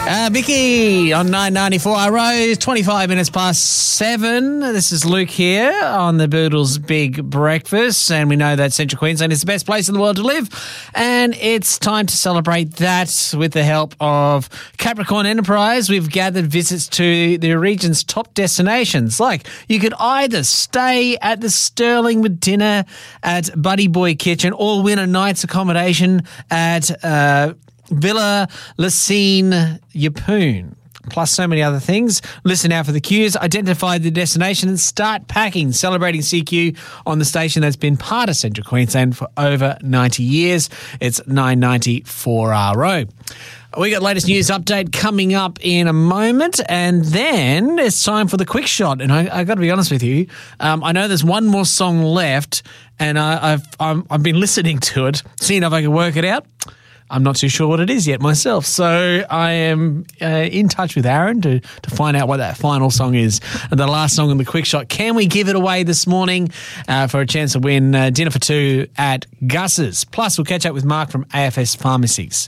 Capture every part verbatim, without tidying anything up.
Uh, Vicky on nine ninety-four R O, twenty-five minutes past seven. This is Luke here on the Boodles Big Breakfast, and we know that Central Queensland is the best place in the world to live, and it's time to celebrate that with the help of Capricorn Enterprise. We've gathered visits to the region's top destinations. Like, you could either stay at the Sterling with dinner at Buddy Boy Kitchen or win a night's accommodation at uh, Villa Lacine Yeppoon, plus so many other things. Listen out for the cues, identify the destination and start packing. Celebrating C Q on the station that's been part of Central Queensland for over ninety years. It's nine ninety-four R O. We got latest news update coming up in a moment, and then it's time for the quick shot. And I, I got to be honest with you, um, I know there's one more song left, and I, I've I'm, I've been listening to it, seeing if I can work it out. I'm not too sure what it is yet myself. So I am uh, in touch with Aaron to, to find out what that final song is. And the last song in the quick shot. Can we give it away this morning uh, for a chance to win uh, dinner for two at Gus's? Plus, we'll catch up with Mark from A F S Pharmacies.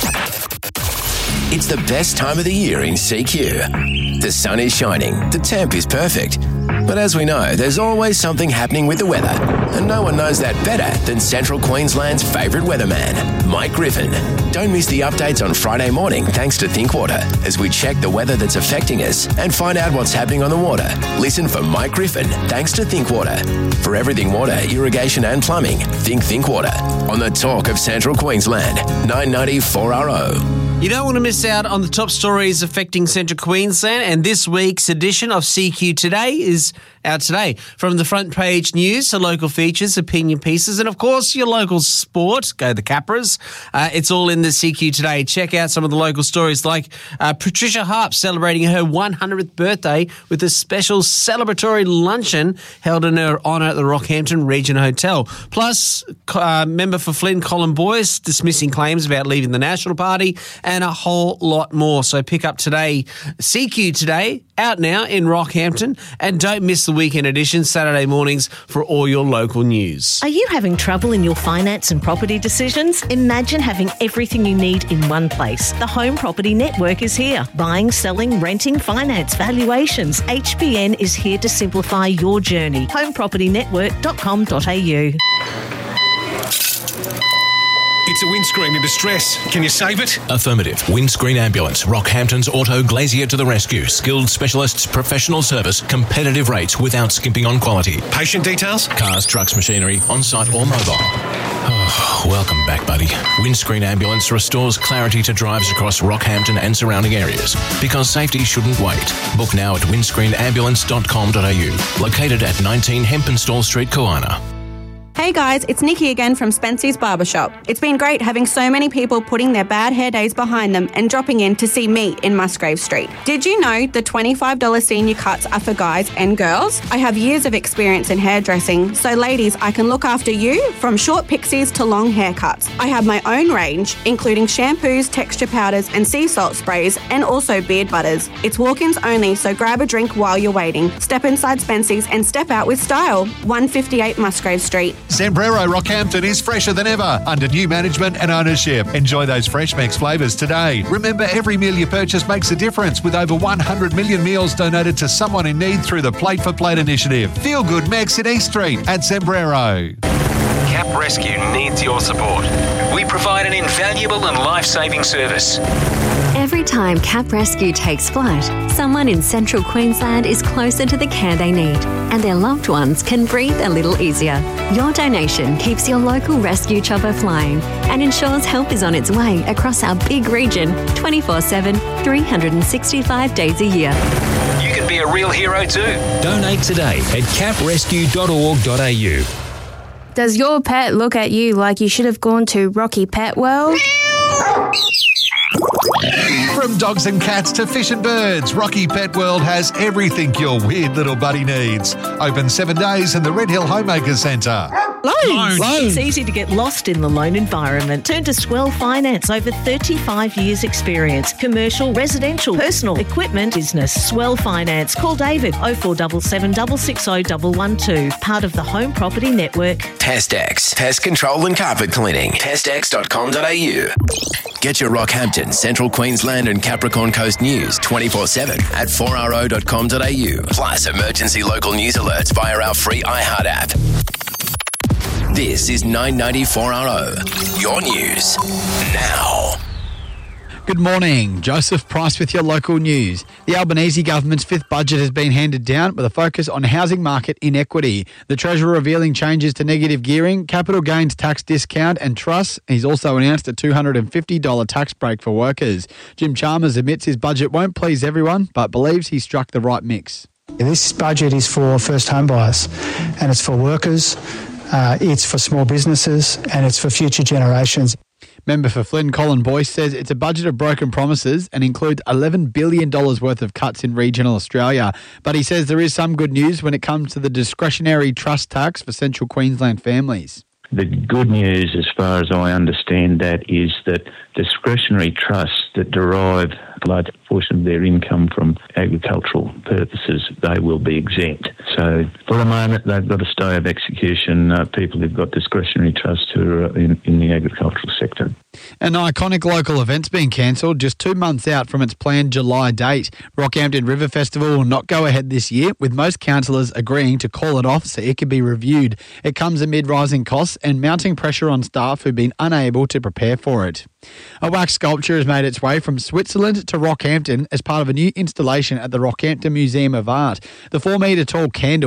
It's the best time of the year in C Q. The sun is shining, the temp is perfect. But as we know, there's always something happening with the weather. And no one knows that better than Central Queensland's favourite weatherman, Mike Griffin. Don't miss the updates on Friday morning thanks to Thinkwater as we check the weather that's affecting us and find out what's happening on the water. Listen for Mike Griffin thanks to Thinkwater. For everything water, irrigation and plumbing, think Thinkwater. On the talk of Central Queensland, nine ninety-four R O. You don't want to miss out on the top stories affecting Central Queensland, and this week's edition of C Q Today is out today. From the front page news to local features, opinion pieces, and of course your local sport, go the Capras. Uh, it's all in the C Q Today. Check out some of the local stories like uh, Patricia Harp celebrating her one hundredth birthday with a special celebratory luncheon held in her honour at the Rockhampton Region Hotel. Plus, uh, member for Flynn Colin Boyce dismissing claims about leaving the National Party, and a whole lot more. So pick up today, C Q Today, out now in Rockhampton, and don't miss the weekend edition Saturday mornings for all your local news. Are you having trouble in your finance and property decisions? Imagine having everything you need in one place. The Home Property Network is here. Buying, selling, renting, finance, valuations. H B N is here to simplify your journey. home property network dot com dot a u. It's a windscreen in distress. Can you save it? Affirmative. Windscreen Ambulance. Rockhampton's Auto Glazier to the rescue. Skilled specialists, professional service, competitive rates without skimping on quality. Patient details? Cars, trucks, machinery, on-site or mobile. Oh, welcome back, buddy. Windscreen Ambulance restores clarity to drives across Rockhampton and surrounding areas. Because safety shouldn't wait. Book now at windscreen ambulance dot com dot a u. Located at nineteen Hempenstall Street, Kawana. Hey guys, it's Nikki again from Spency's Barbershop. It's been great having so many people putting their bad hair days behind them and dropping in to see me in Musgrave Street. Did you know the twenty-five dollars senior cuts are for guys and girls? I have years of experience in hairdressing, so ladies, I can look after you from short pixies to long haircuts. I have my own range, including shampoos, texture powders and sea salt sprays, and also beard butters. It's walk-ins only, so grab a drink while you're waiting. Step inside Spency's and step out with style. one fifty-eight Musgrave Street. Zambrero Rockhampton is fresher than ever under new management and ownership. Enjoy those fresh Mex flavours today. Remember, every meal you purchase makes a difference with over one hundred million meals donated to someone in need through the Plate for Plate initiative. Feel good Mex in East Street at Zambrero. Cap Rescue needs your support. We provide an invaluable and life-saving service. Every time Cap Rescue takes flight, someone in Central Queensland is closer to the care they need, and their loved ones can breathe a little easier. Your donation keeps your local rescue chopper flying and ensures help is on its way across our big region twenty-four seven, three hundred sixty-five days a year. You can be a real hero too. Donate today at cap rescue dot org dot a u. Does your pet look at you like you should have gone to Rocky Pet World? From dogs and cats to fish and birds, Rocky Pet World has everything your weird little buddy needs. Open seven days in the Red Hill Homemaker Centre. Loans. Loans. It's easy to get lost in the loan environment. Turn to Swell Finance. Over thirty-five years experience. Commercial, residential, personal, equipment, business. Swell Finance. Call David oh four seven seven, six six oh, one one two. Part of the Home Property Network. Pestex. Pest control and carpet cleaning. pestex dot com dot a u. Get your Rockhampton, Central Queensland and Capricorn Coast news twenty-four seven at four r o dot com dot a u. Plus emergency local news alerts via our free iHeart app. This is nine ninety four R O. Your news now. Good morning. Joseph Price with your local news. The Albanese government's fifth budget has been handed down with a focus on housing market inequity. The Treasurer revealing changes to negative gearing, capital gains tax discount and trusts. He's also announced a two hundred fifty dollars tax break for workers. Jim Chalmers admits his budget won't please everyone, but believes he struck the right mix. This budget is for first home buyers and it's for workers, uh, it's for small businesses and it's for future generations. Member for Flynn, Colin Boyce, says it's a budget of broken promises and includes eleven billion dollars worth of cuts in regional Australia. But he says there is some good news when it comes to the discretionary trust tax for Central Queensland families. The good news, as far as I understand that, is that discretionary trusts that derive a large portion of their income from agricultural purposes, they will be exempt. So for the moment, they've got a stay of execution, uh, people who've got discretionary trusts who are in, in the agricultural sector. An iconic local event's been cancelled just two months out from its planned July date. Rockhampton River Festival will not go ahead this year, with most councillors agreeing to call it off so it can be reviewed. It comes amid rising costs and mounting pressure on staff who've been unable to prepare for it. A wax sculpture has made its way from Switzerland to Rockhampton as part of a new installation at the Rockhampton Museum of Art. The four metre tall candle